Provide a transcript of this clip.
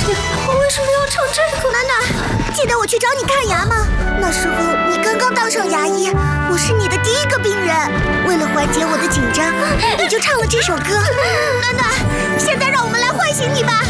我为什么要唱这个？ 暖暖，记得我去找你看牙吗？那时候你刚刚当上牙医，我是你的第一个病人。为了缓解我的紧张，你就唱了这首歌。暖暖，现在让我们来唤醒你吧。